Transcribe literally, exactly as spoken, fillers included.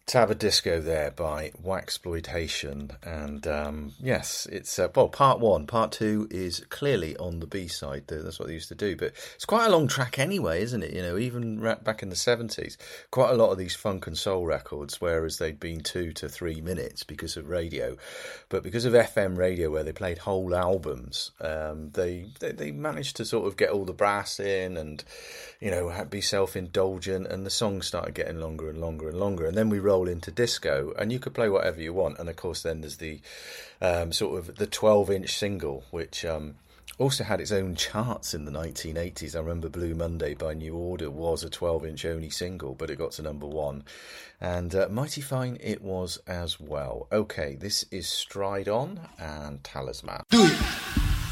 Tab of Disco there by Waxploitation, and um, yes, it's uh, well, part one. Part two is clearly on the B side. That's what they used to do, but it's quite a long track anyway, isn't it? You know, even back in the seventies, quite a lot of these funk and soul records, whereas they'd been two to three minutes because of radio, but because of F M radio, where they played whole albums, um, they, they they managed to sort of get all the brass in, and you know, be self-indulgent, and the songs started getting longer and longer and longer, and then we roll into disco, and you could play whatever you want. And of course then there's the um, sort of the twelve inch single, which um, also had its own charts in the nineteen eighties. I remember Blue Monday by New Order was a twelve inch only single, but it got to number one, and uh, Mighty Fine it was as well. Okay, this is Stride On and Talisman. Do it.